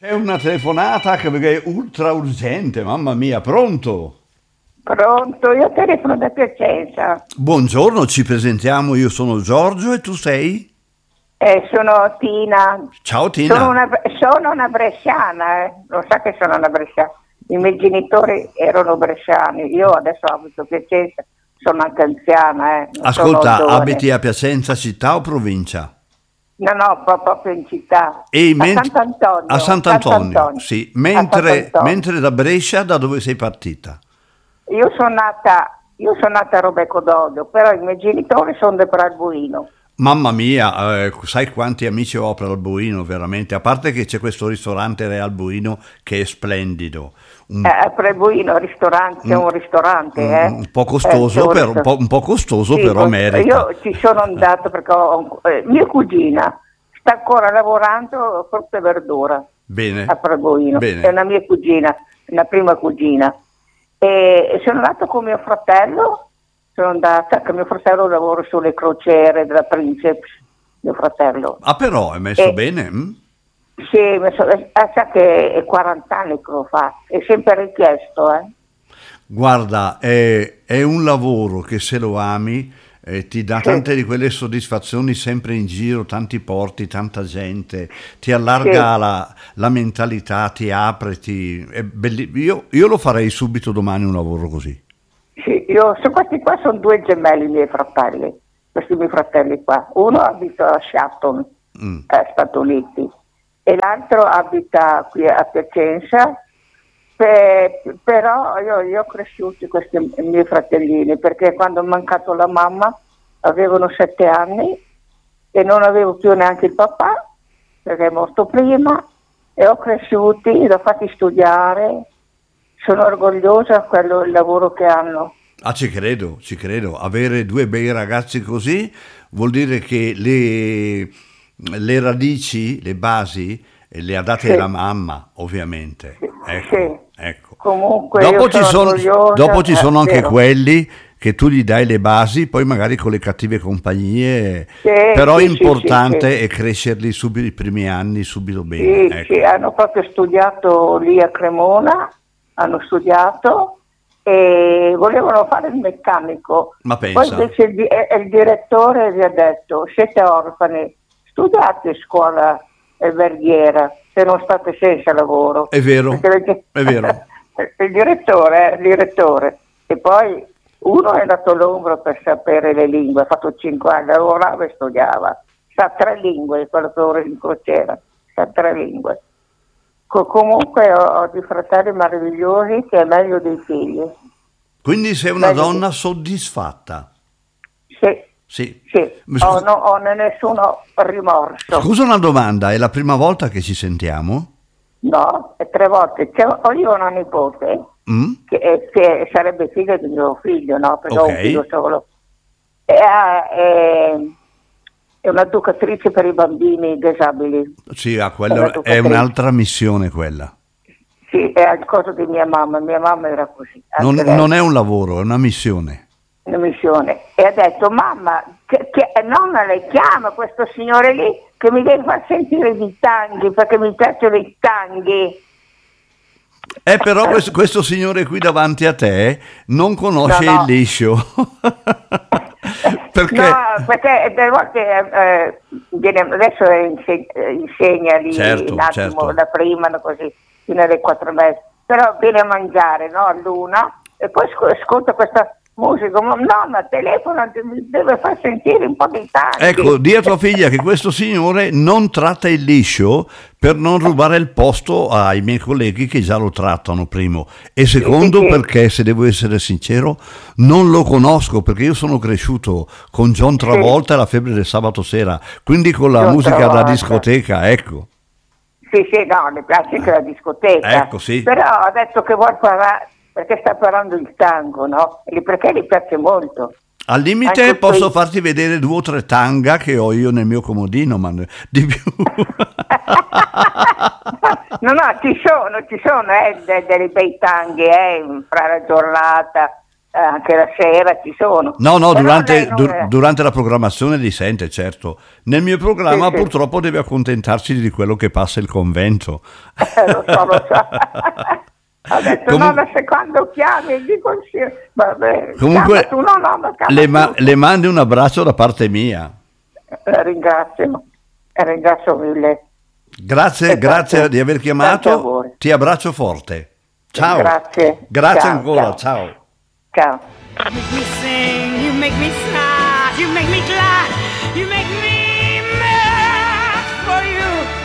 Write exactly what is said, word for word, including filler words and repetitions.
È una telefonata che è ultra urgente, mamma mia, pronto? Pronto, io telefono da Piacenza. Buongiorno, ci presentiamo, io sono Giorgio e tu sei? Eh, sono Tina. Ciao Tina. Sono una, sono una bresciana, eh. Lo sa che sono una bresciana. I miei genitori erano bresciani, io adesso abito a Piacenza, sono anche anziana. Eh. Ascolta, abiti a Piacenza città o provincia? No, no, proprio in città. E a ment- Sant'Antonio. A Sant'Antonio, Sant'Antonio. sì. Mentre, Sant'Antonio. mentre da Brescia, da dove sei partita? Io sono nata, io sono nata a Robeco d'Odio, però i miei genitori sono di Pralbuino. Mamma mia, eh, sai quanti amici ho per Albuino, veramente. A parte che c'è questo ristorante Real Buino che è splendido. Un, Eh, a Pralbuino, ristorante, c'è un- un ristorante, un- eh. un po' costoso, Eh, c'è però, un po', un po' costoso, Sì, però cos- merita. Io ci sono andata perché ho, eh, mia cugina sta ancora lavorando frutta e verdura Bene, a Pralbuino. bene. È una mia cugina, una prima cugina. E sono andata con mio fratello. Sono andata, che mio fratello lavora sulle crociere della Princeps, mio fratello. Ah, però è messo E- bene? mm? Sì, mi so- eh, sa che è quaranta anni che lo fa, è sempre richiesto, eh. Guarda, è, è un lavoro che se lo ami eh, ti dà Sì. tante di quelle soddisfazioni sempre in giro, tanti porti, tanta gente, ti allarga Sì. la, la mentalità, ti apre, ti, è belli- io, io lo farei subito domani un lavoro così. Sì, io, so, questi qua sono due gemelli miei fratelli, questi miei fratelli qua. Uno abita a Shaston, Mm. eh, Stati Uniti, e l'altro abita qui a Piacenza. Pe- però io, io ho cresciuti questi miei fratellini, perché quando è mancato la mamma avevano sette anni e non avevo più neanche il papà, perché è morto prima, e ho cresciuti, li ho fatti studiare, sono orgogliosa di quello il lavoro che hanno. Ah, ci credo, ci credo. Avere due bei ragazzi così vuol dire che le, le radici, le basi, eh, le ha date Sì. la mamma, ovviamente. Ecco, Sì. ecco. Comunque Dopo io ci sono sono, orgogliosa, dopo ci eh, sono anche vero. quelli che tu gli dai le basi, poi magari con le cattive compagnie, Sì, però sì, l'importante sì, sì. è crescerli subito i primi anni, subito Sì, bene. Ecco. sì, hanno proprio studiato lì a Cremona, hanno studiato e volevano fare il meccanico. Ma Poi pensa. invece il, di- eh, il direttore gli ha detto: siete orfani, studiate scuola alberghiera, se non state senza lavoro. È vero, Perché- è vero. il direttore, eh, il direttore. E poi uno è andato a Londra per sapere le lingue, ha fatto cinque anni, lavorava e studiava, sa tre lingue, quello che ora in crociera, sa tre lingue. Co- comunque ho, ho dei fratelli meravigliosi che è meglio dei figli. Quindi sei una Meglio donna soddisfatta. Sì, Sì. sì, Ma scu- ho, no, ho nessuno rimorso. Scusa una domanda, è la prima volta che ci sentiamo? No, e tre volte. C'è, ho io una nipote Mm? che, è- che sarebbe figlio di mio figlio, no? Perché ho Ok. un figlio solo. E ha- è, è un'educatrice per i bambini disabili. Sì, ah, È quello è un'educatrice. un'altra missione quella. Sì, è al coso di mia mamma. Mia mamma era così, Non, anche lei. non è un lavoro, è una missione. Una missione. E ha detto: mamma, che, che nonna le chiama questo signore lì che mi deve far sentire i tanghi, perché mi piacciono i tanghi. Eh, però questo, questo signore qui davanti a te non conosce No, no. il liscio. Perché? No, perché delle volte eh, viene- adesso inse- eh, insegna lì Certo, un attimo, certo. la prima, no, così, fino alle quattro e mezza, però viene a mangiare, no, all'una, e poi sc- ascolta questa musica, ma nonna, telefona, mi deve far sentire un po' di tanti. Ecco, di a tua figlia che questo signore non tratta il liscio per non rubare il posto ai miei colleghi che già lo trattano, primo. E secondo, sì, sì. perché, se devo essere sincero, non lo conosco, perché io sono cresciuto con John Travolta e la febbre del sabato sera, quindi con la John musica da Travolta. discoteca, ecco. Sì, sì, no, le piace anche la discoteca. Ecco, sì. Però ha detto che vuol parlare, perché sta parlando il tango, no? E perché gli piace molto. Al limite Anche posso qui- farti vedere due o tre tanga che ho io nel mio comodino, ma di più. No, no, ci sono, ci sono eh, de- delle bei tanghe, eh, fra la giornata, Eh, anche la sera ci sono. No, no, Però durante, lei non dur- è- durante la programmazione li sente, certo. Nel mio programma Sì, sì. purtroppo deve accontentarsi di quello che passa il convento. Eh, lo so, lo so. Ha detto Comun- nonna, se quando chiami dico sì. Vabbè, Comunque, chiama tu, no, no, ma chiama le, ma- tu. le mandi un abbraccio da parte mia. La ringrazio, la ringrazio mille. Grazie, E grazie tanti- di aver tanti chiamato. auguri. Ti abbraccio forte. Ciao. Grazie. Grazie Ciao, ancora, ciao. ciao. Ciao. You make me sing, you make me smile, you make me glad, you make me mad for you.